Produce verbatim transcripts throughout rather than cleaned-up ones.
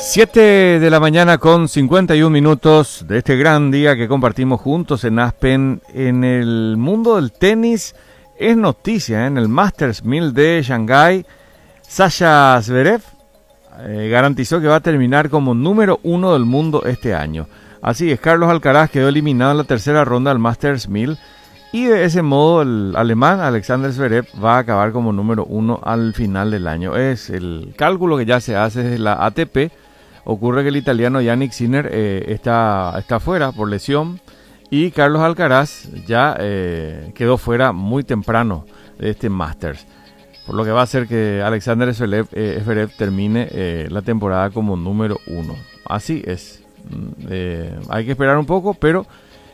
siete de la mañana con cincuenta y un minutos de este gran día que compartimos juntos en Aspen. En el mundo del tenis es noticia, ¿eh? En el Masters mil de Shanghái, Sasha Zverev eh, garantizó que va a terminar como número uno del mundo este año. Así es, Carlos Alcaraz quedó eliminado en la tercera ronda del Masters mil y de ese modo el alemán Alexander Zverev va a acabar como número uno al final del año. Es el cálculo que ya se hace desde la A T P. Ocurre que el italiano Yannick Sinner eh, está, está fuera por lesión y Carlos Alcaraz ya eh, quedó fuera muy temprano de este Masters, por lo que va a hacer que Alexander Zverev, eh, Zverev termine eh, la temporada como número uno. Así es, eh, hay que esperar un poco, pero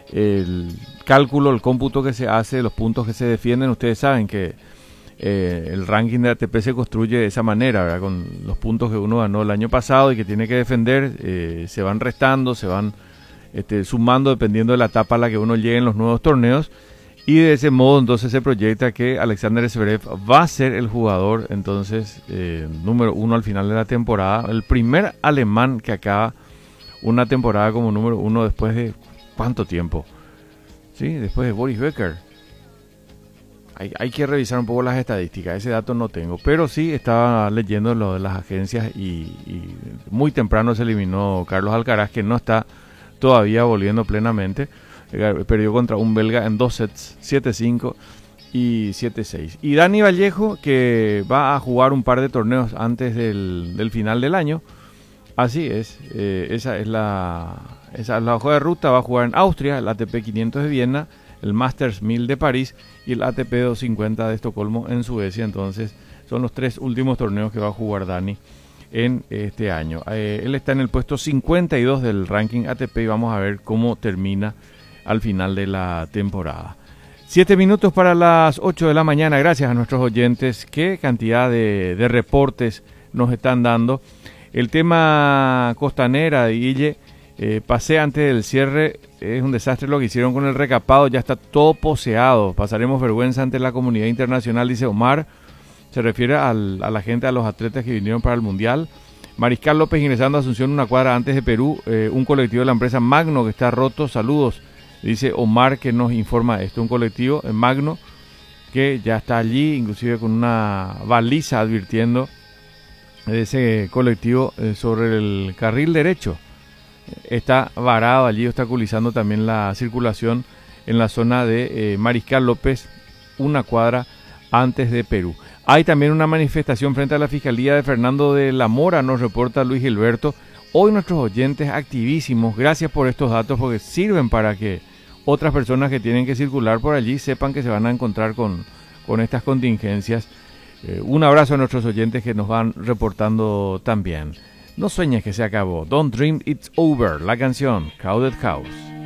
el cálculo, el cómputo que se hace, los puntos que se defienden, ustedes saben que Eh, el ranking de A T P se construye de esa manera, ¿verdad? Con los puntos que uno ganó el año pasado y que tiene que defender, eh, se van restando, se van este, sumando dependiendo de la etapa a la que uno llegue en los nuevos torneos, y de ese modo entonces se proyecta que Alexander Zverev va a ser el jugador entonces eh, número uno al final de la temporada, el primer alemán que acaba una temporada como número uno después de ¿cuánto tiempo? Sí, después de Boris Becker. Hay, hay que revisar un poco las estadísticas, ese dato no tengo, pero sí estaba leyendo lo de las agencias y, y muy temprano se eliminó Carlos Alcaraz, que no está todavía volviendo plenamente. Perdió contra un belga en dos sets, siete cinco y siete seis. Y Dani Vallejo, que va a jugar un par de torneos antes del, del final del año. Así es, eh, esa es la, esa es la hoja de ruta. Va a jugar en Austria, el A T P quinientos de Viena, el Masters mil de París y el A T P doscientos cincuenta de Estocolmo en Suecia. Entonces son los tres últimos torneos que va a jugar Dani en este año. Eh, él está en el puesto cincuenta y dos del ranking A T P y vamos a ver cómo termina al final de la temporada. Siete minutos para las ocho de la mañana. Gracias a nuestros oyentes. Qué cantidad de, de reportes nos están dando. El tema Costanera de Guille, eh, pasé antes del cierre. Es un desastre lo que hicieron con el recapado, ya está todo poseado. Pasaremos vergüenza ante la comunidad internacional, dice Omar. Se refiere al, a la gente, a los atletas que vinieron para el Mundial. Mariscal López ingresando a Asunción una cuadra antes de Perú. Eh, un colectivo de la empresa Magno que está roto. Saludos, dice Omar, que nos informa esto. Un colectivo eh, Magno que ya está allí, inclusive con una baliza advirtiendo de ese colectivo eh, sobre el carril derecho. Está varado allí, obstaculizando también la circulación en la zona de eh, Mariscal López, una cuadra antes de Perú. Hay también una manifestación frente a la Fiscalía de Fernando de la Mora, nos reporta Luis Gilberto. Hoy nuestros oyentes activísimos, gracias por estos datos porque sirven para que otras personas que tienen que circular por allí sepan que se van a encontrar con, con estas contingencias. Eh, un abrazo a nuestros oyentes que nos van reportando también. No sueñes que se acabó. Don't dream it's over. La canción Crowded House.